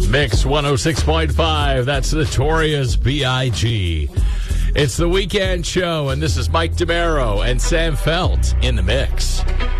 Mix 106.5. That's Notorious B.I.G. It's the weekend show, and this is Mike DeMero and Sam Felt in the mix.